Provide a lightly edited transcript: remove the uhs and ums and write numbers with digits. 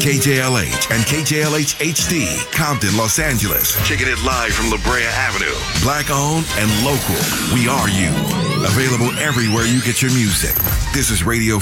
KJLH and KJLH HD, Compton, Los Angeles. Kicking it live from La Brea Avenue. Black owned and local. We are you. Available everywhere you get your music. This is Radio